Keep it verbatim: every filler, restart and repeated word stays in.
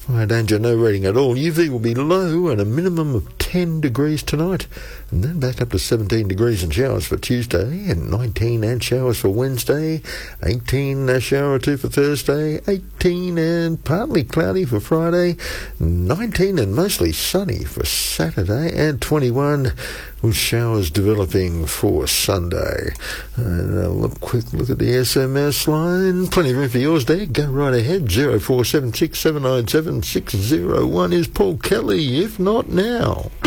Fire danger, no rating at all. U V will be low and a minimum of ten degrees tonight. And then back up to seventeen degrees and showers for Tuesday, and nineteen and showers for Wednesday, eighteen a shower or two for Thursday, eighteen and partly cloudy for Friday, nineteen and mostly sunny for Saturday, and twenty-one with showers developing for Sunday. And a look, quick look at the S M S line. Plenty of room for yours there. Go right ahead. zero four seven six seven nine seven six zero one is Paul Kelly, if not now.